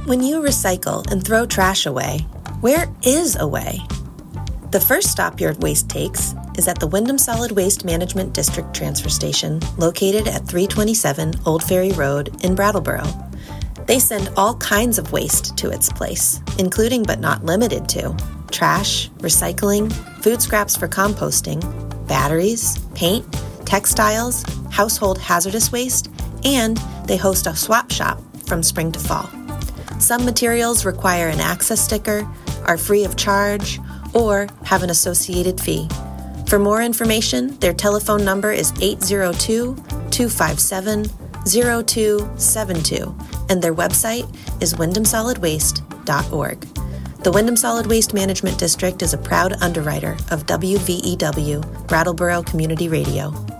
When you recycle and throw trash away, where is away? The first stop your waste takes is at the Wyndham Solid Waste Management District Transfer Station, located at 327 Old Ferry Road in Brattleboro. They send all kinds of waste to its place, including but not limited to trash, recycling, food scraps for composting, batteries, paint, textiles, household hazardous waste, and they host a swap shop from spring to fall. Some materials require an access sticker, are free of charge, or have an associated fee. For more information, their telephone number is 802-257-0272, and their website is wyndhamsolidwaste.org. The Wyndham Solid Waste Management District is a proud underwriter of WVEW, Brattleboro Community Radio.